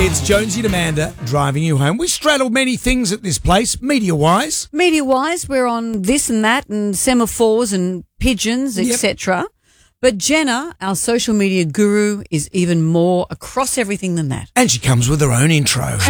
It's Jonesy and Amanda driving you home. We straddled many things at this place, media-wise. Media-wise, we're on this and that and semaphores and pigeons, etc. But Jenna, our social media guru, is even more across everything than that. And she comes with her own intro.